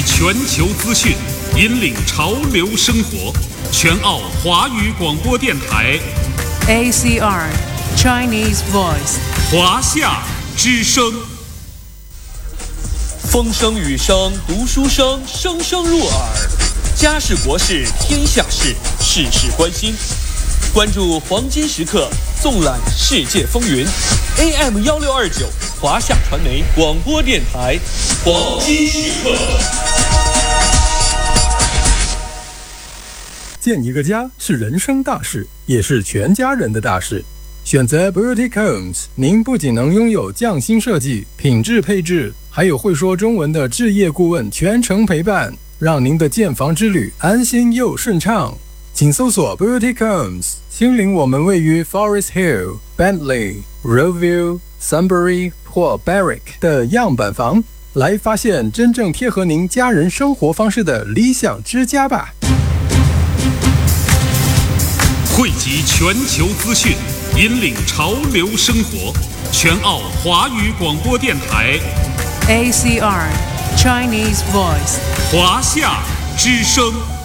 全球资讯，引领潮流生活。全澳华语广播电台 ACR Chinese Voice 华夏之声。 风声雨声读书声，声声入耳。家事国事天下事，事事关心。关注黄金时刻，纵览世界风云。AM1629华夏传媒广播电台，黄金时刻。 建一个家是人生大事，也是全家人的大事。选择 Boutique Homes， 您不仅能拥有匠心设计、品质配置，还有会说中文的置业顾问全程陪伴，让您的建房之旅安心又顺畅。请搜索 Boutique Homes， 亲临我们位于 Forest Hill、Bentley、Roeville、Sunbury 或 Berwick 的样板房，来发现真正贴合您家人生活方式的理想之家吧。 汇集全球资讯，引领潮流生活。全澳华语广播电台 ACR Chinese Voice 华夏之声。